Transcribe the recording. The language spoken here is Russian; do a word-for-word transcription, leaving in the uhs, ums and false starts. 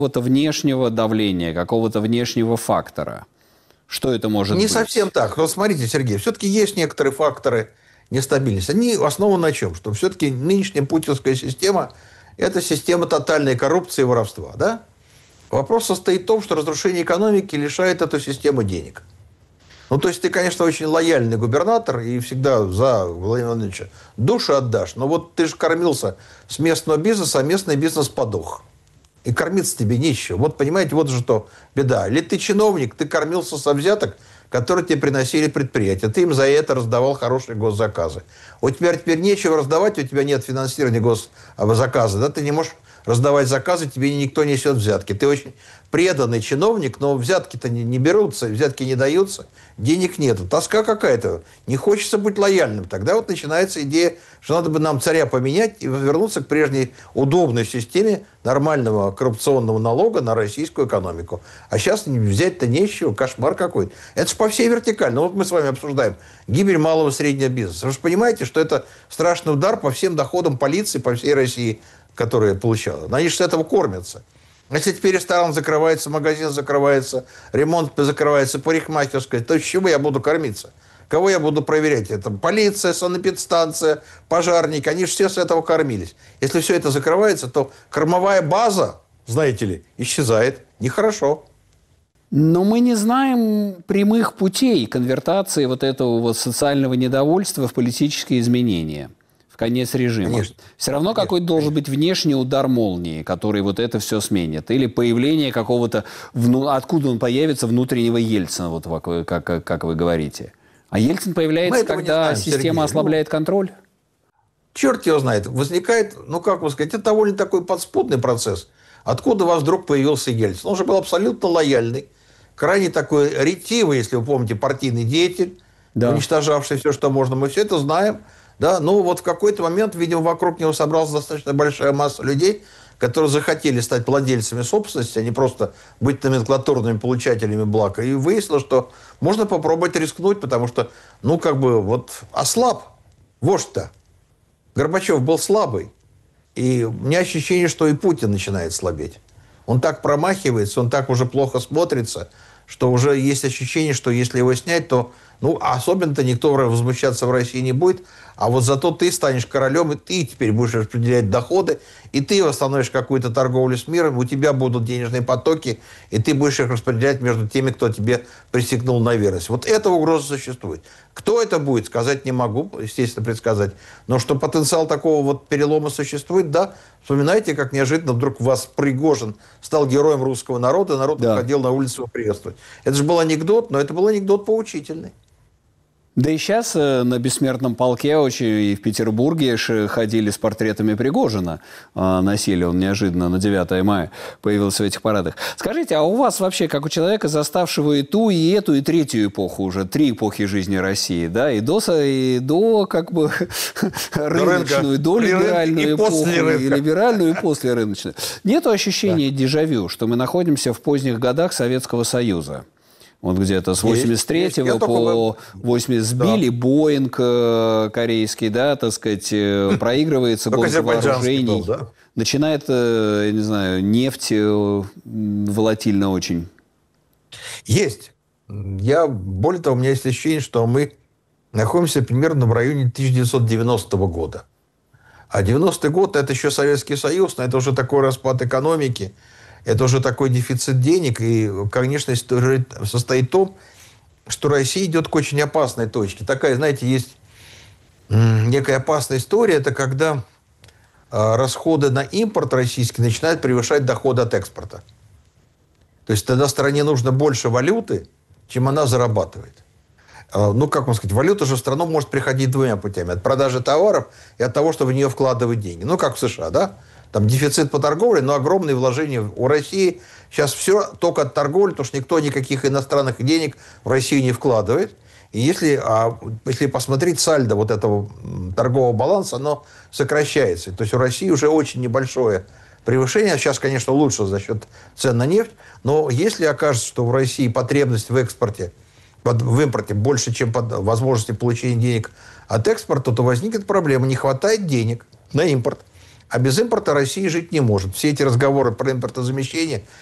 какого-то внешнего давления, какого-то внешнего фактора. Что это может Не быть? Не совсем так. Вот смотрите, Сергей, все-таки есть некоторые факторы нестабильности. Они основаны на чем? Что все-таки нынешняя путинская система – это система тотальной коррупции и воровства. Да? Вопрос состоит в том, что разрушение экономики лишает эту систему денег. Ну, то есть ты, конечно, очень лояльный губернатор и всегда за Владимира Владимировича душу отдашь. Но вот ты же кормился с местного бизнеса, а местный бизнес подох. И кормиться тебе нечего. Вот, понимаете, вот же что беда. Или ты чиновник, ты кормился со взяток, которые тебе приносили предприятия. Ты им за это раздавал хорошие госзаказы. У тебя теперь нечего раздавать, у тебя нет финансирования госзаказа. Да? Ты не можешь раздавать заказы, тебе никто не несет взятки. Ты очень преданный чиновник, но взятки-то не, не берутся, взятки не даются, денег нету. Тоска какая-то. Не хочется быть лояльным. Тогда вот начинается идея, что надо бы нам царя поменять и вернуться к прежней удобной системе нормального коррупционного налога на российскую экономику. А сейчас взять-то нечего, кошмар какой-то. Это же по всей вертикали. Ну вот мы с вами обсуждаем гибель малого и среднего бизнеса. Вы же понимаете, что это страшный удар по всем доходам полиции по всей России, которые получала. Они же с этого кормятся. Если теперь ресторан закрывается, магазин закрывается, ремонт закрывается, парикмахерская, то с чего я буду кормиться? Кого я буду проверять? Это полиция, санэпидстанция, пожарники. Они же все с этого кормились. Если все это закрывается, то кормовая база, знаете ли, исчезает. Нехорошо. Но мы не знаем прямых путей конвертации вот этого вот социального недовольства в политические изменения. Конец режима. Конечно. Все равно Конечно. какой-то должен быть внешний удар молнии, который вот это все сменит. Или появление какого-то, вну... откуда он появится, внутреннего Ельцина, вот как, как, как вы говорите. А Ельцин появляется, когда знаем, система Сергей. ослабляет ну, контроль? Черт его знает. Возникает, ну как вы сказать, это довольно такой подспудный процесс. Откуда у вас вдруг появился Ельцин? Он же был абсолютно лояльный, крайне такой ретивый, если вы помните, партийный деятель, да. уничтожавший все, что можно. Мы все это знаем. Да, ну вот в какой-то момент, видимо, вокруг него собралась достаточно большая масса людей, которые захотели стать владельцами собственности, а не просто быть номенклатурными получателями благ. И выяснилось, что можно попробовать рискнуть, потому что, ну, как бы, вот ослаб вождь-то. Горбачев был слабый. И у меня ощущение, что и Путин начинает слабеть. Он так промахивается, он так уже плохо смотрится, что уже есть ощущение, что если его снять, то, ну, особенно-то никто возмущаться в России не будет, а вот зато ты станешь королем, и ты теперь будешь распределять доходы, и ты восстановишь какую-то торговлю с миром, у тебя будут денежные потоки, и ты будешь их распределять между теми, кто тебе присягнул на верность. Вот эта угроза существует. Кто это будет, сказать не могу, естественно, предсказать. Но что потенциал такого вот перелома существует, да. Вспоминайте, как неожиданно вдруг вас Пригожин стал героем русского народа, народ да. выходил на улицу его приветствовать. Это же был анекдот, но это был анекдот поучительный. Да и сейчас на Бессмертном полке очень и в Петербурге ходили с портретами Пригожина. Носили, он неожиданно на девятое мая появился в этих парадах. Скажите, а у вас вообще, как у человека, заставшего и ту, и эту, и третью эпоху уже, три эпохи жизни России, да, и до, и до как бы рыночную, до либеральную эпоху, и либеральную, и после рыночную. Нету ощущения да. дежавю, что мы находимся в поздних годах Советского Союза? Вот где-то с восемьдесят третьего по восемьдесят сбили да. Боинг корейский, да, так сказать, проигрывается гонка вооружений. Был, да? Начинает, я не знаю, нефть волатильно очень. Есть. Я, более того, у меня есть ощущение, что мы находимся примерно в районе тысяча девятьсот девяностого года. А девяностый год – это еще Советский Союз, но это уже такой распад экономики. Это уже такой дефицит денег, и, конечно, состоит в том, что Россия идет к очень опасной точке. Такая, знаете, есть некая опасная история, это когда расходы на импорт российский начинают превышать доходы от экспорта. То есть тогда стране нужно больше валюты, чем она зарабатывает. Ну, как вам сказать, валюта же в страну может приходить двумя путями. От продажи товаров и от того, чтобы в нее вкладывать деньги. Ну, как в США, да? Там дефицит по торговле, но огромные вложения у России. Сейчас все только от торговли, потому что никто никаких иностранных денег в Россию не вкладывает. И если, а, если посмотреть сальдо вот этого торгового баланса, оно сокращается. То есть у России уже очень небольшое превышение. Сейчас, конечно, лучше за счет цен на нефть. Но если окажется, что в России потребность в экспорте, в импорте больше, чем возможности получения денег от экспорта, то возникнет проблема. Не хватает денег на импорт. А без импорта Россия жить не может. Все эти разговоры про импортозамещение